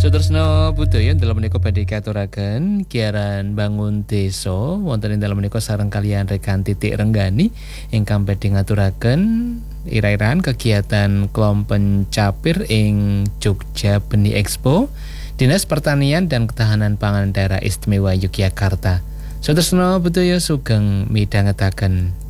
Sutresna budaya dalam menika badhe katuraken kiaran bangun desa wonten ing dalam menika sareng kaliyan rekan Titik Renggani ingkang badhe ngaturaken ira-iraan kegiatan Klompen Capir ing Jogja Beni Expo Dinas Pertanian dan Ketahanan Pangan Daerah Istimewa Yogyakarta. Sutresna budaya sugeng midhangetaken.